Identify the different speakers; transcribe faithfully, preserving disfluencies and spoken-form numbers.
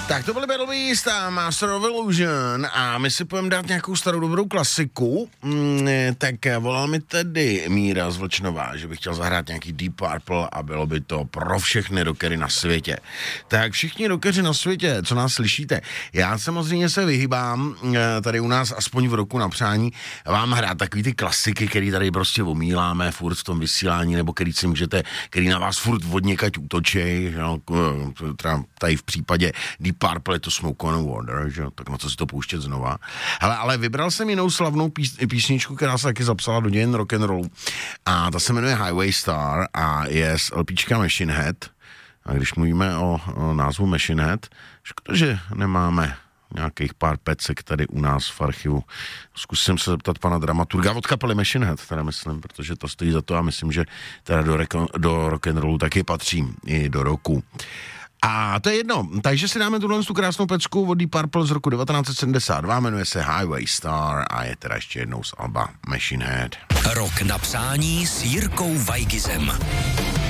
Speaker 1: Tak to byly Battle Beast a Master of Illusion a my si půjdeme dát nějakou starou dobrou klasiku. Mm, tak volal mi tedy Míra z Vlčnova, že bych chtěl zahrát nějaký Deep Purple a bylo by to pro všechny rockery na světě. Tak všichni rockeři na světě, co nás slyšíte, já samozřejmě se vyhybám tady u nás aspoň v roku na přání vám hrát takový ty klasiky, který tady prostě omíláme furt v tom vysílání, nebo který si můžete, který na vás furt odněkať útočej, no, tady v případě Deep Purple je to Smoke on Water, že? Tak na co si to pouštět znova. Hele, ale vybral jsem jinou slavnou pís, písničku, která se taky zapsala do dějin rock'n'rollu. A ta se jmenuje Highway Star a je z LPčka Machine Head. A když mluvíme o, o názvu Machine Head, škoda, že nemáme nějakých pár pecek tady u nás v archivu. Zkusím se zeptat pana dramaturga od kapely Machine Head, teda myslím, protože to stojí za to a myslím, že teda do, reko, do rock'n'rollu taky patří i do roku. A to je jedno, takže si dáme tuhle tu krásnou pecku od Deep Purple z roku devatenáct set sedmdesát dva, jmenuje se Highway Star a je teda ještě jednou z alba Machine Head.
Speaker 2: Rok na přání s Jirkou Weigizem.